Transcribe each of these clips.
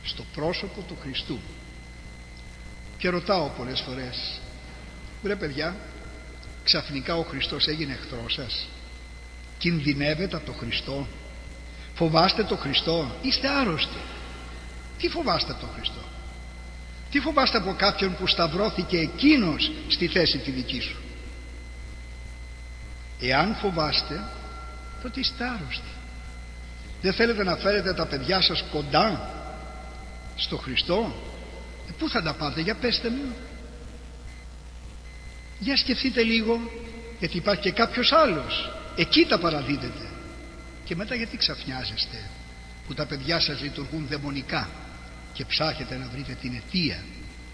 στο πρόσωπο του Χριστού. Και ρωτάω πολλές φορές, βρε παιδιά, ξαφνικά ο Χριστός έγινε εχθρός σας? Κινδυνεύετε από το Χριστό? Φοβάστε το Χριστό? Είστε άρρωστοι. Τι φοβάστε από το Χριστό? Τι φοβάστε από κάποιον που σταυρώθηκε εκείνος στη θέση τη δική σου? Εάν φοβάστε, τότε είστε άρρωστοι. Δεν θέλετε να φέρετε τα παιδιά σας κοντά στο Χριστό? Πού θα τα πάτε? Για πέστε μου. Για σκεφτείτε λίγο, γιατί υπάρχει και κάποιος άλλος, εκεί τα παραδίδετε. Και μετά γιατί ξαφνιάζεστε που τα παιδιά σας λειτουργούν δαιμονικά και ψάχετε να βρείτε την αιτία?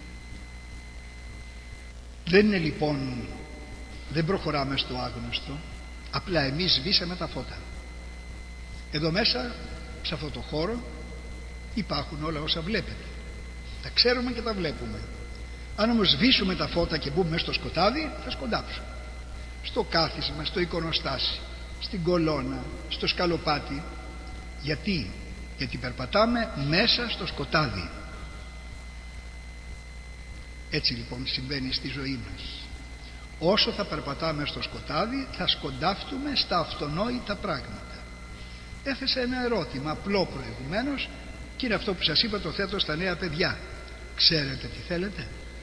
Δεν είναι λοιπόν, δεν προχωράμε στο άγνωστο, απλά εμείς σβήσαμε τα φώτα. Εδώ μέσα, σε αυτό το χώρο, υπάρχουν όλα όσα βλέπετε. Τα ξέρουμε και τα βλέπουμε. Αν όμως σβήσουμε τα φώτα και μπούμε μέσα στο σκοτάδι, θα σκοντάψουμε. Στο κάθισμα, στο εικονοστάσι, στην κολόνα, στο σκαλοπάτι. Γιατί? Γιατί περπατάμε μέσα στο σκοτάδι. Έτσι λοιπόν συμβαίνει στη ζωή μας. Όσο θα περπατάμε στο σκοτάδι, θα σκοντάφτουμε στα αυτονόητα πράγματα. Έθεσα ένα ερώτημα απλό προηγουμένως, και είναι αυτό που σας είπα, το θέτω στα νέα παιδιά. Ξέρετε τι θέλετε?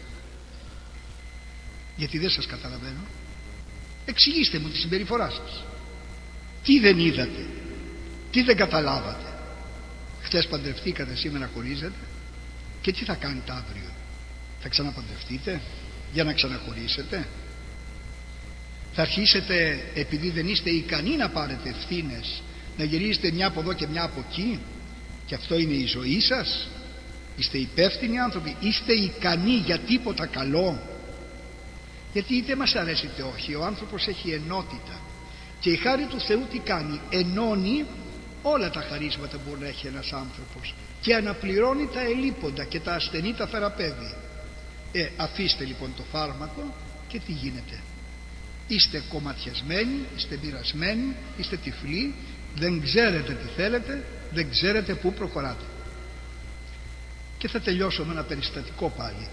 Γιατί δεν σας καταλαβαίνω. Εξηγήστε μου τη συμπεριφορά σας. Τι δεν είδατε? Τι δεν καταλάβατε? Χθες παντρευτήκατε, σήμερα χωρίζετε. Και τι θα κάνετε αύριο? Θα ξαναπαντρευτείτε για να ξαναχωρίσετε? Θα αρχίσετε, επειδή δεν είστε ικανοί να πάρετε ευθύνες, να γυρίζετε μια από εδώ και μια από εκεί? Και αυτό είναι η ζωή σας? Είστε υπεύθυνοι άνθρωποι? Είστε ικανοί για τίποτα καλό? Γιατί είτε μας αρέσει είτε όχι, ο άνθρωπος έχει ενότητα. Και η χάρη του Θεού τι κάνει? Ενώνει όλα τα χαρίσματα που μπορεί να έχει ένας άνθρωπος και αναπληρώνει τα ελείποντα και τα ασθενή τα θεραπεύει. Αφήστε λοιπόν το φάρμακο και τι γίνεται? Είστε κομματιασμένοι, είστε μοιρασμένοι, είστε τυφλοί, δεν ξέρετε τι θέλετε, δεν ξέρετε πού προχωράτε. Και θα τελειώσω με ένα περιστατικό πάλι.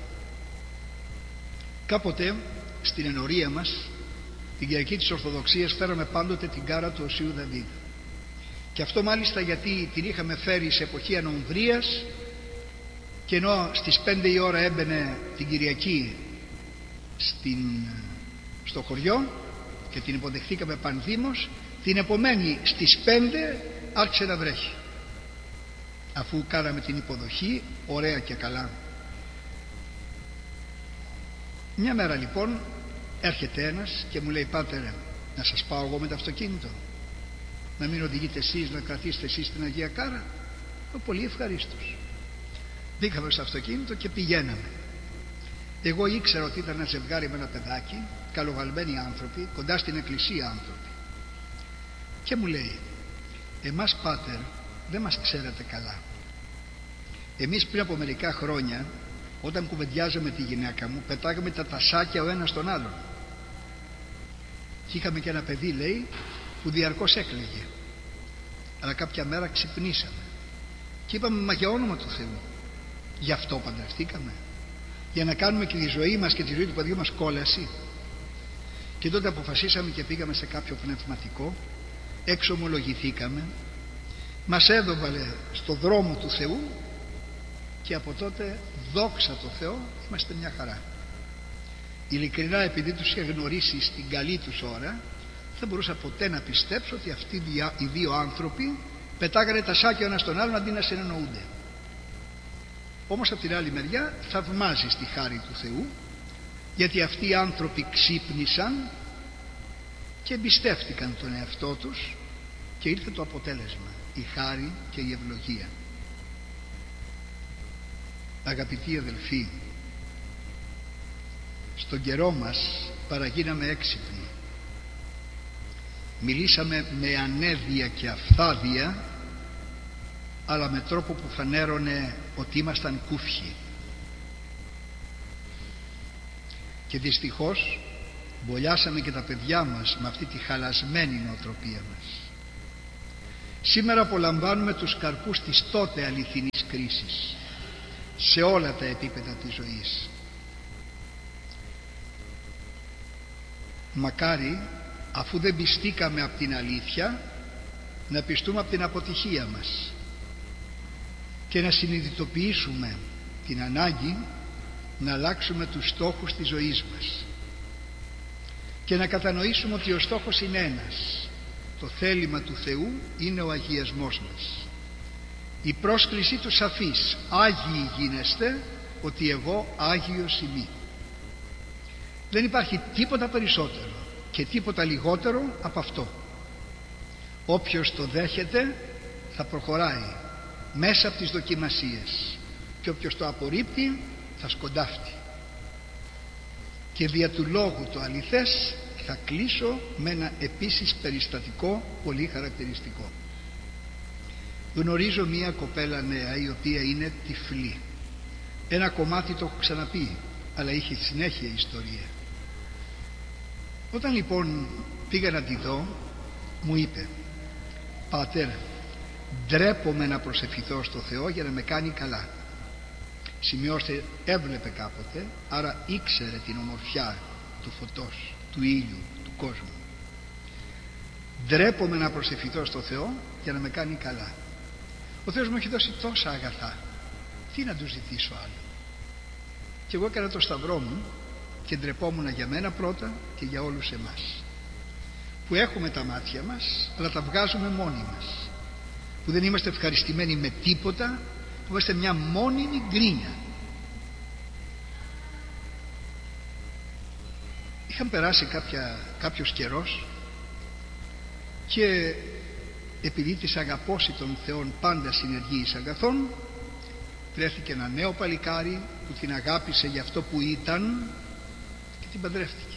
Κάποτε στην ενορία μας, την Κυριακή της Ορθοδοξίας, φέραμε πάντοτε την κάρα του Οσίου Δαβίδ. Και αυτό μάλιστα γιατί την είχαμε φέρει σε εποχή ανομβρίας, και ενώ στις 5 η ώρα έμπαινε την Κυριακή στο χωριό και την υποδεχθήκαμε πανδήμως, την επομένη στις 5 άρχισε να βρέχει. Αφού κάναμε την υποδοχή ωραία και καλά. Μια μέρα λοιπόν έρχεται ένας και μου λέει, πάτερ, να σας πάω εγώ με το αυτοκίνητο? Να μην οδηγείτε εσείς, να κρατήσετε εσείς την Αγία Κάρα? Πολύ ευχαρίστως. Μπήκαμε στο αυτοκίνητο και πηγαίναμε. Εγώ ήξερα ότι ήταν ένα ζευγάρι με ένα παιδάκι, καλογαλμένοι άνθρωποι, κοντά στην εκκλησία άνθρωποι. Και μου λέει, εμάς πάτερ δεν μας ξέρετε καλά. Εμείς πριν από μερικά χρόνια, όταν κουβεντιάζαμε τη γυναίκα μου, πετάγαμε τα τασάκια ο ένας στον άλλον. Και είχαμε και ένα παιδί, λέει, που διαρκώς έκλαιγε. Αλλά κάποια μέρα ξυπνήσαμε και είπαμε, μα για όνομα του Θεού, γι' αυτό παντρευτήκαμε? Για να κάνουμε και τη ζωή μας και τη ζωή του παιδιού μας κόλαση? Και τότε αποφασίσαμε και πήγαμε σε κάποιο πνευματικό, εξομολογηθήκαμε, μας έδωβαλε στο δρόμο του Θεού, και από τότε, δόξα τω Θεώ, είμαστε μια χαρά. Ειλικρινά, επειδή τους είχα γνωρίσει στην καλή τους ώρα, δεν μπορούσα ποτέ να πιστέψω ότι αυτοί οι δύο άνθρωποι πετάγανε τα σάκια ο ένας στον άλλον αντί να συνεννοούνται. Όμως από την άλλη μεριά θαυμάζει στη χάρη του Θεού, γιατί αυτοί οι άνθρωποι ξύπνησαν και εμπιστεύτηκαν τον εαυτό τους και ήρθε το αποτέλεσμα, η χάρη και η ευλογία. Αγαπητοί αδελφοί, στον καιρό μας παραγίναμε έξυπνοι. Μιλήσαμε με ανέδεια και αφθάδεια, αλλά με τρόπο που φανέρωνε ότι ήμασταν κούφιοι. Και δυστυχώς μπολιάσαμε και τα παιδιά μας με αυτή τη χαλασμένη νοοτροπία μας. Σήμερα απολαμβάνουμε τους καρπούς της τότε αληθινής κρίσης. σε όλα τα επίπεδα της ζωής. Μακάρι, αφού δεν πιστήκαμε από την αλήθεια, να πιστούμε από την αποτυχία μας και να συνειδητοποιήσουμε την ανάγκη να αλλάξουμε τους στόχους της ζωής μας και να κατανοήσουμε ότι ο στόχος είναι ένας. Το θέλημα του Θεού είναι ο αγιασμός μας. Η πρόσκλησή του σαφής: Άγιοι γίνεστε, ότι εγώ Άγιος είμαι. Δεν υπάρχει τίποτα περισσότερο και τίποτα λιγότερο από αυτό. Όποιος το δέχεται θα προχωράει μέσα από τις δοκιμασίες και όποιος το απορρίπτει θα σκοντάφτει. Και δια του λόγου το αληθές θα κλείσω με ένα επίσης περιστατικό πολύ χαρακτηριστικό. Γνωρίζω μία κοπέλα νέα η οποία είναι τυφλή. Ένα κομμάτι το έχω ξαναπεί, αλλά είχε συνέχεια ιστορία. Όταν λοιπόν πήγα να τη δω, μου είπε: Πάτερ, ντρέπομαι να προσευχηθώ στο Θεό για να με κάνει καλά. Σημειώστε, έβλεπε κάποτε, άρα ήξερε την ομορφιά του φωτός, του ήλιου, του κόσμου. Ντρέπομαι να προσευχηθώ στο Θεό για να με κάνει καλά. Ο Θεός μου έχει δώσει τόσα αγαθά, τι να του ζητήσω άλλο? Και εγώ έκανα το σταυρό μου και ντρεπόμουν για μένα πρώτα και για όλους εμάς, που έχουμε τα μάτια μας αλλά τα βγάζουμε μόνοι μας, που δεν είμαστε ευχαριστημένοι με τίποτα, που είμαστε μια μόνιμη γκρίνια. Είχαν περάσει κάποιος καιρός και επειδή της αγαπώση των Θεών πάντα συνεργεί εις αγαθών, βρέθηκε ένα νέο παλικάρι που την αγάπησε για αυτό που ήταν και την παντρεύτηκε.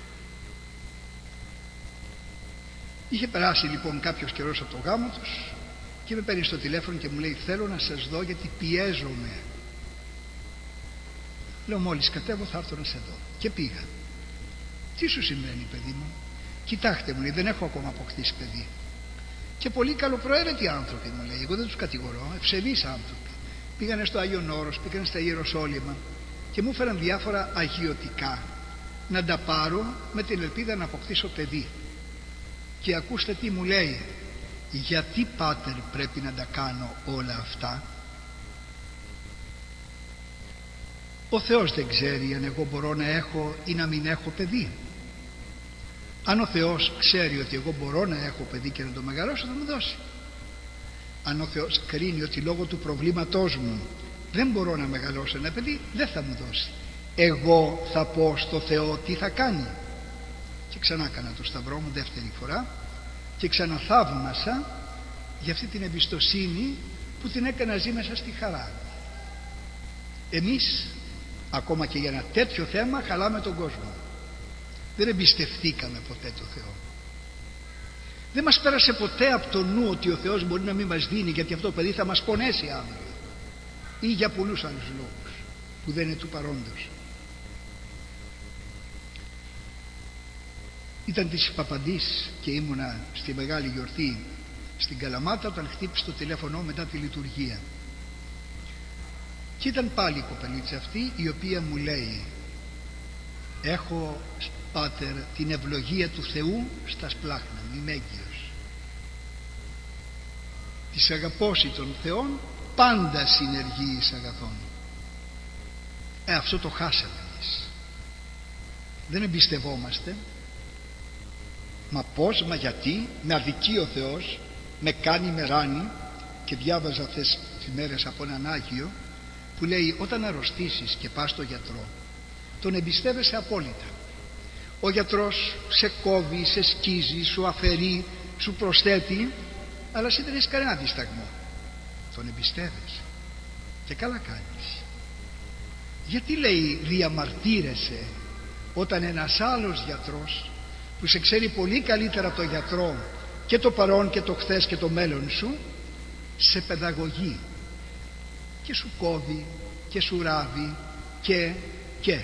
Είχε περάσει λοιπόν κάποιος καιρός από το γάμο τους και με παίρνει στο τηλέφωνο και μου λέει: θέλω να σας δω γιατί πιέζομαι. Λέω: μόλις κατέβω θα έρθω να σε δω. Και πήγα. Τι σου συμβαίνει, παιδί μου? Κοιτάξτε, μου λέει, δεν έχω ακόμα αποκτήσει παιδί. Και πολύ καλοπροαίρετοι άνθρωποι, μου λέει, εγώ δεν τους κατηγορώ, ευσεβείς άνθρωποι. Πήγανε στο Άγιον Όρος, πήγανε στα Ιεροσόλυμα και μου έφεραν διάφορα αγιωτικά να τα πάρω με την ελπίδα να αποκτήσω παιδί. Και ακούστε τι μου λέει: γιατί, πάτερ, πρέπει να τα κάνω όλα αυτά? Ο Θεός δεν ξέρει αν εγώ μπορώ να έχω ή να μην έχω παιδί? Αν ο Θεός ξέρει ότι εγώ μπορώ να έχω παιδί και να το μεγαλώσω, θα μου δώσει. Αν ο Θεός κρίνει ότι λόγω του προβλήματός μου δεν μπορώ να μεγαλώσω ένα παιδί, δεν θα μου δώσει. Εγώ θα πω στο Θεό τι θα κάνει. Και ξανά έκανα το σταυρό μου δεύτερη φορά και ξαναθαύμασα για αυτή την εμπιστοσύνη που την έκανα ζει μέσα στη χαρά. Εμείς ακόμα και για ένα τέτοιο θέμα χαλάμε τον κόσμο. Δεν εμπιστευτήκαμε ποτέ το Θεό. Δεν μας πέρασε ποτέ από το νου ότι ο Θεός μπορεί να μην μας δίνει γιατί αυτό το παιδί θα μας πονέσει αύριο, ή για πολλούς άλλους λόγους που δεν είναι του παρόντος. Ήταν της Παπαντής και ήμουνα στη μεγάλη γιορτή στην Καλαμάτα όταν χτύπησε το τηλέφωνο μετά τη λειτουργία. Και ήταν πάλι η κοπελίτσα αυτή η οποία μου λέει: έχω, πάτερ, την ευλογία του Θεού στα σπλάχνα μου, είμαι έγκυος. Της αγαπώση των Θεών πάντα συνεργεί εις αγαθών. Αυτό το χάσαμε εμείς. Δεν εμπιστευόμαστε. Μα πως, μα γιατί? Με αδικεί ο Θεός, με κάνει, με ράνει. Και διάβαζα αυτές τις μέρες από έναν Άγιο που λέει: όταν αρρωστήσεις και πας στο γιατρό, τον εμπιστεύεσαι απόλυτα. Ο γιατρός σε κόβει, σε σκίζει, σου αφαιρεί, σου προσθέτει, αλλά εσύ δεν έχεις κανένα δισταγμό. Τον εμπιστεύεσαι και καλά κάνεις. Γιατί, λέει, διαμαρτύρεσαι όταν ένας άλλος γιατρός που σε ξέρει πολύ καλύτερα το γιατρό και το παρόν και το χθες και το μέλλον σου σε παιδαγωγεί και σου κόβει και σου ράβει και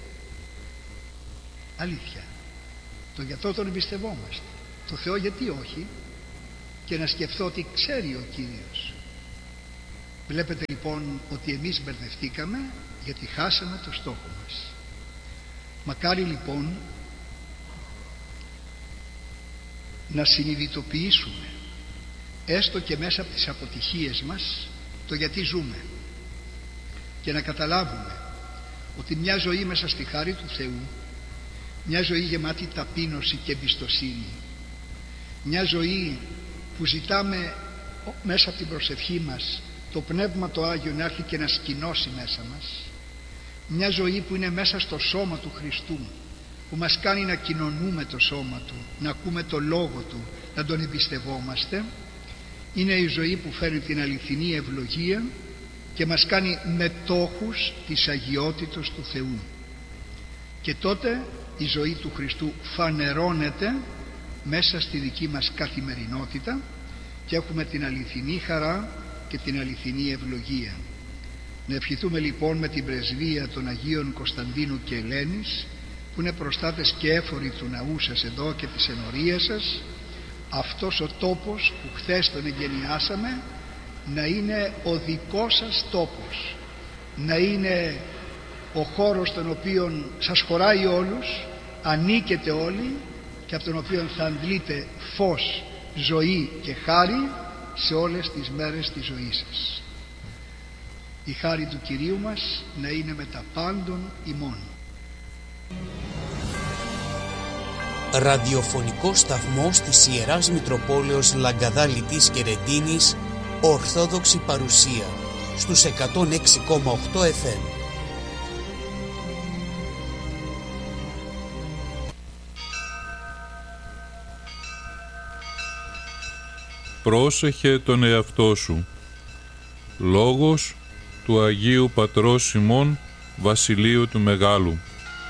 αλήθεια, τον γιατρό τον εμπιστευόμαστε. Το Θεό γιατί όχι? Και να σκεφτώ ότι ξέρει ο Κύριος. Βλέπετε λοιπόν ότι εμείς μπερδευτήκαμε γιατί χάσαμε το στόχο μας. Μακάρι λοιπόν να συνειδητοποιήσουμε έστω και μέσα από τις αποτυχίες μας το γιατί ζούμε και να καταλάβουμε ότι μια ζωή μέσα στη χάρη του Θεού, μια ζωή γεμάτη ταπείνωση και εμπιστοσύνη, μια ζωή που ζητάμε μέσα από την προσευχή μας το Πνεύμα το Άγιο να έρθει και να σκηνώσει μέσα μας, μια ζωή που είναι μέσα στο σώμα του Χριστού, που μας κάνει να κοινωνούμε το σώμα Του, να ακούμε το Λόγο Του, να Τον εμπιστευόμαστε, είναι η ζωή που φέρνει την αληθινή ευλογία και μας κάνει μετόχους της αγιότητος του Θεού. Και τότε η ζωή του Χριστού φανερώνεται μέσα στη δική μας καθημερινότητα και έχουμε την αληθινή χαρά και την αληθινή ευλογία. Να ευχηθούμε λοιπόν με την πρεσβεία των Αγίων Κωνσταντίνου και Ελένης, που είναι προστάτες και έφοροι του ναού σας εδώ και της ενορίας σας, αυτός ο τόπος που χθες τον εγκαινιάσαμε να είναι ο δικός σας τόπος, να είναι ο χώρος τον οποίον σας χωράει όλους, ανήκετε όλοι και από τον οποίο θα αντλείτε φως, ζωή και χάρη σε όλες τις μέρες της ζωής σας. Η χάρη του Κυρίου μας να είναι με τα πάντων ημών. Ραδιοφωνικό σταθμός της Ιεράς Μητροπόλεως Λαγκαδάλητης και Ρεντίνης, Ορθόδοξη παρουσία στους 106,8 FM. Πρόσεχε τον εαυτό σου. Λόγος του Αγίου Πατρός Σιμών Βασιλείου του Μεγάλου.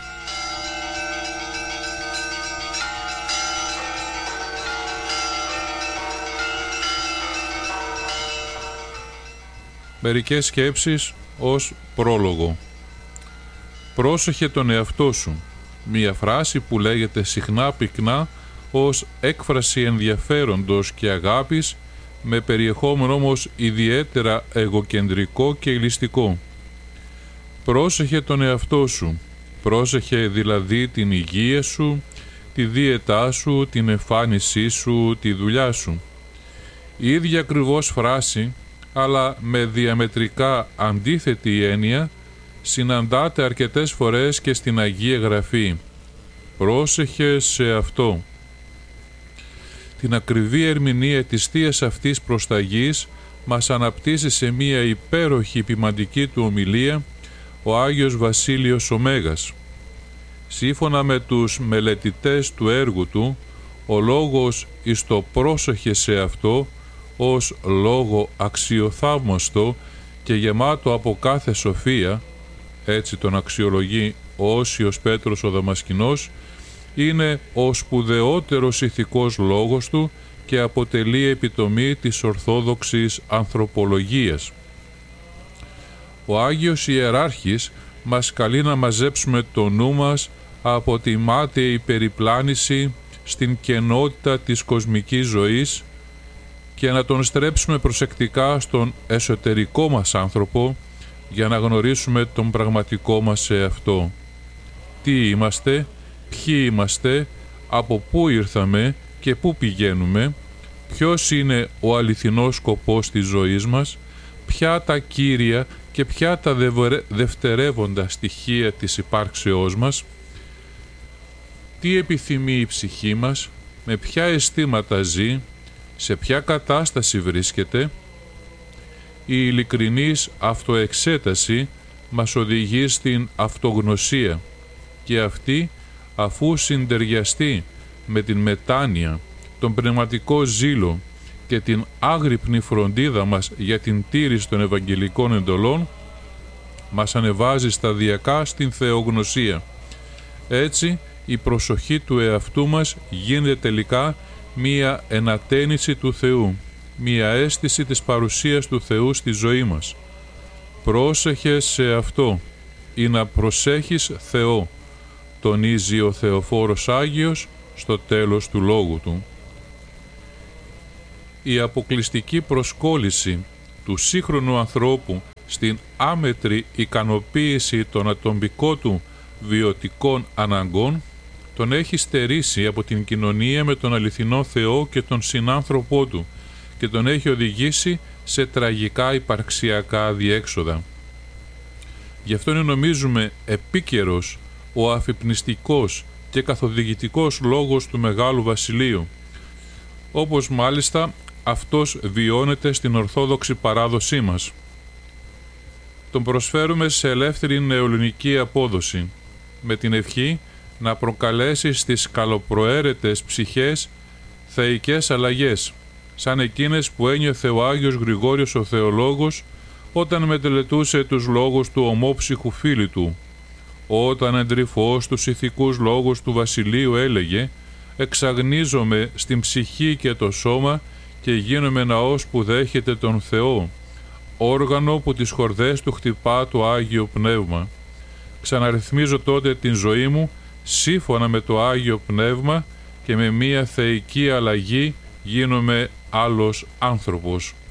Μερικές σκέψεις ως πρόλογο. Πρόσεχε τον εαυτό σου. Μία φράση που λέγεται συχνά πυκνά ως έκφραση ενδιαφέροντος και αγάπης, με περιεχόμενο όμως ιδιαίτερα εγωκεντρικό και ηλιστικό. Πρόσεχε τον εαυτό σου. Πρόσεχε δηλαδή την υγεία σου, τη δίαιτά σου, την εμφάνισή σου, τη δουλειά σου. Η ίδια ακριβώς φράση, αλλά με διαμετρικά αντίθετη έννοια, συναντάται αρκετές φορές και στην Αγία Γραφή. Πρόσεχε σε αυτό. Την ακριβή ερμηνεία της θείας αυτής προσταγής μας αναπτύσσει σε μία υπέροχη ποιμαντική του ομιλία ο Άγιος Βασίλειος ο Μέγας. Σύμφωνα με τους μελετητές του έργου του, ο λόγος εις το πρόσεχε σε αυτό ως λόγο αξιοθαύμαστο και γεμάτο από κάθε σοφία, έτσι τον αξιολογεί ο Όσιος Πέτρος ο Δαμασκηνός, είναι ο σπουδαιότερος ηθικός λόγος του και αποτελεί επιτομή της ορθόδοξης ανθρωπολογίας. Ο Άγιος Ιεράρχης μας καλεί να μαζέψουμε το νου μας από τη μάταιη περιπλάνηση στην κενότητα της κοσμικής ζωής και να τον στρέψουμε προσεκτικά στον εσωτερικό μας άνθρωπο για να γνωρίσουμε τον πραγματικό μας εαυτό. Τι είμαστε, ποιοι είμαστε, από πού ήρθαμε και πού πηγαίνουμε, ποιος είναι ο αληθινός σκοπός της ζωής μας, ποια τα κύρια και ποια τα δευτερεύοντα στοιχεία της υπάρξεώς μας, τι επιθυμεί η ψυχή μας, με ποια αισθήματα ζει, σε ποια κατάσταση βρίσκεται. Η ειλικρινής αυτοεξέταση μας οδηγεί στην αυτογνωσία και αυτή, αφού συντεριαστεί με την μετάνοια, τον πνευματικό ζήλο και την άγρυπνη φροντίδα μας για την τήρηση των Ευαγγελικών εντολών, μας ανεβάζει σταδιακά στην θεογνωσία. Έτσι, η προσοχή του εαυτού μας γίνεται τελικά μία ενατένιση του Θεού, μία αίσθηση της παρουσίας του Θεού στη ζωή μας. Πρόσεχε σε αυτό, ή να προσέχεις Θεό, τονίζει ο Θεοφόρος Άγιος στο τέλος του λόγου του. Η αποκλειστική προσκόλληση του σύγχρονου ανθρώπου στην άμετρη ικανοποίηση των ατομικών του βιωτικών αναγκών, τον έχει στερήσει από την κοινωνία με τον αληθινό Θεό και τον συνάνθρωπό του και τον έχει οδηγήσει σε τραγικά υπαρξιακά αδιέξοδα. Γι' αυτό είναι, νομίζουμε, επίκαιρος ο αφυπνιστικός και καθοδηγητικός λόγος του Μεγάλου Βασιλείου, όπως μάλιστα αυτός βιώνεται στην Ορθόδοξη παράδοσή μας. Τον προσφέρουμε σε ελεύθερη νεοελληνική απόδοση, με την ευχή να προκαλέσει στις καλοπροαίρετες ψυχές θεϊκές αλλαγές, σαν εκείνες που ένιωθε ο Άγιος Γρηγόριος ο Θεολόγος όταν μετελετούσε τους λόγους του ομόψυχου φίλου του, όταν εντρυφώς τους ηθικούς λόγους του βασιλείου έλεγε «Εξαγνίζομαι στην ψυχή και το σώμα και γίνομαι ναός που δέχεται τον Θεό, όργανο που τις χορδές του χτυπά το Άγιο Πνεύμα. Ξαναρυθμίζω τότε την ζωή μου σύμφωνα με το Άγιο Πνεύμα και με μία θεϊκή αλλαγή γίνομαι άλλος άνθρωπος».